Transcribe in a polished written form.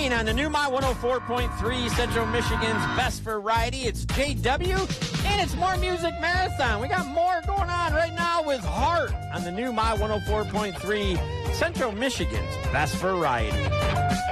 morning on the new My 104.3 Central Michigan's Best Variety. It's JW, and it's More Music Marathon. We got more going on right now with Heart on the new My 104.3 Central Michigan's Best Variety.